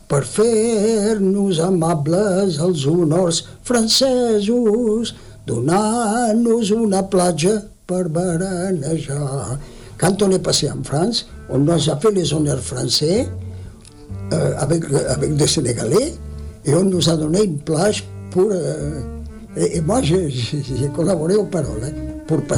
per fer-nos amables els honors francesos, donant-nos una platja per veranejar. Quand on est passé en France, on nous a fait les honneurs français avec des Sénégalais et on nous a donné une plage pour... et moi, j'ai collaboré aux paroles pour passer